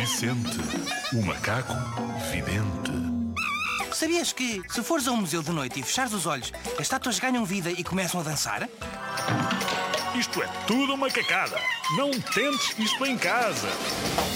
Vicente, o macaco vidente. Sabias que, se fores a um museu de noite e fechares os olhos, as estátuas ganham vida e começam a dançar? Isto é tudo uma cacada. Não tentes isto em casa.